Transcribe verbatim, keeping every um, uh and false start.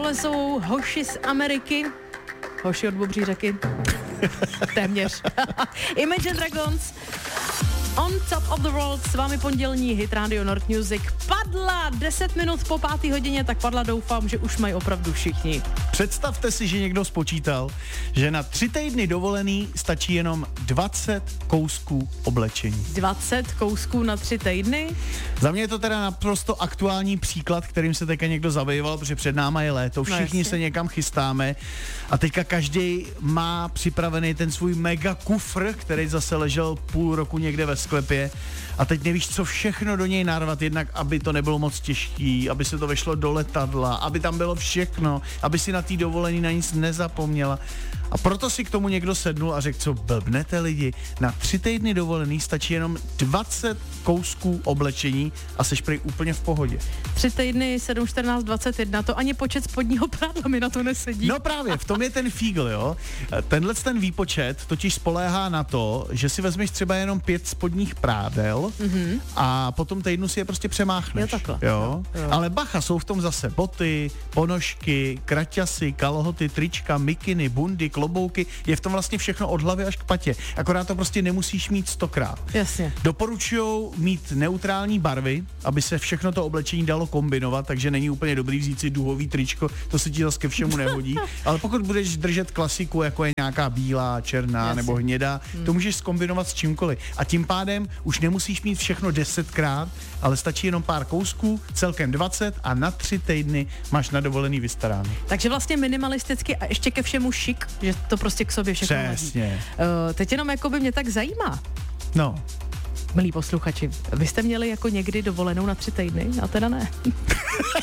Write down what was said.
Tohle jsou hoši z Ameriky. Hoši od Bobří řeky. Téměř. Imagine Dragons. On Top of the World, s vámi pondělní hit Radio Nord Music. Padla deset minut po páté hodině, tak padla, doufám, že už mají opravdu všichni. Představte si, že někdo spočítal, že na tři týdny dovolený stačí jenom dvacet kousků oblečení. dvacet kousků na tři týdny? Za mě je to teda naprosto aktuální příklad, kterým se teďka někdo zabýval, protože před náma je léto, všichni no se někam chystáme a teďka každý má připravený ten svůj mega kufr, který zase ležel půl roku někde ve sklepě a teď nevíš, co všechno do něj narvat, jednak aby to nebylo moc těžký, aby se to vešlo do letadla, aby tam bylo všechno, aby si na té dovolený na nic nezapomněla. A proto si k tomu někdo sednul a řekl, co blbnete lidi, na tři týdny dovolený stačí jenom dvacet kousků oblečení a seš prý úplně v pohodě. Tři týdny, sedm, čtrnáct, dvacet jedna, to ani počet spodního prádla mi na to nesedí. No právě, v tom je ten fígl, jo. Tenhle ten výpočet totiž spoléhá na to, že si vezmeš třeba jenom pět spodních prádel mm-hmm. a potom týdnu si je prostě přemáchneš. Jo, takhle. Jo? Jo. Ale bacha, jsou v tom zase boty, ponožky, kraťasy, kalhoty, trička, mikiny, bundy, klobouky, je v tom vlastně všechno od hlavy až k patě. Akorát to prostě nemusíš mít stokrát. Jasně. Doporučujou mít neutrální barvy, aby se všechno to oblečení dalo kombinovat, takže není úplně dobrý vzít si duhový tričko, to se ti zase ke všemu nehodí. Ale pokud budeš držet klasiku, jako je nějaká bílá, černá Jasně. nebo hnědá, hmm. to můžeš zkombinovat s čímkoliv. A tím pádem už nemusíš mít všechno desetkrát, ale stačí jenom pár kousků, celkem dvacet a na tři týdny máš na dovolený vystaráno. Takže vlastně minimalisticky a ještě ke všemu šik, že to prostě k sobě všechno Přesně. Uh, teď jenom jako by mě tak zajímá. No. Milí posluchači, vy jste měli jako někdy dovolenou na tři týdny? A teda ne.